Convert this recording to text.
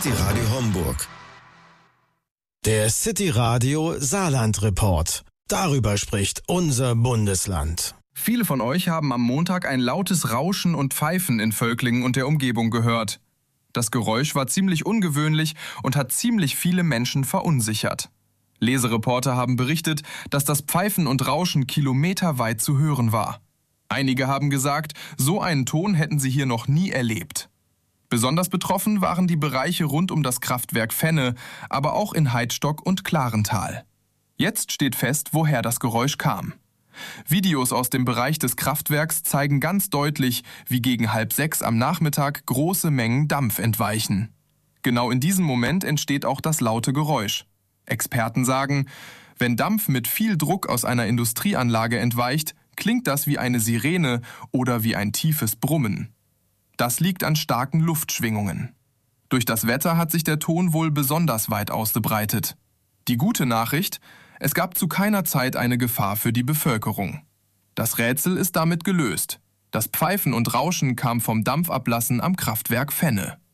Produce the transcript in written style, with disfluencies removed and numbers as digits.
City Radio Homburg. Der City Radio Saarland Report. Darüber spricht unser Bundesland. Viele von euch haben am Montag ein lautes Rauschen und Pfeifen in Völklingen und der Umgebung gehört. Das Geräusch war ziemlich ungewöhnlich und hat ziemlich viele Menschen verunsichert. Lesereporter haben berichtet, dass das Pfeifen und Rauschen kilometerweit zu hören war. Einige haben gesagt, so einen Ton hätten sie hier noch nie erlebt. Besonders betroffen waren die Bereiche rund um das Kraftwerk Fenne, aber auch in Heidstock und Klarental. Jetzt steht fest, woher das Geräusch kam. Videos aus dem Bereich des Kraftwerks zeigen ganz deutlich, wie gegen 5:30 am Nachmittag große Mengen Dampf entweichen. Genau in diesem Moment entsteht auch das laute Geräusch. Experten sagen, wenn Dampf mit viel Druck aus einer Industrieanlage entweicht, klingt das wie eine Sirene oder wie ein tiefes Brummen. Das liegt an starken Luftschwingungen. Durch das Wetter hat sich der Ton wohl besonders weit ausgebreitet. Die gute Nachricht: Es gab zu keiner Zeit eine Gefahr für die Bevölkerung. Das Rätsel ist damit gelöst. Das Pfeifen und Rauschen kam vom Dampfablassen am Kraftwerk Fenne.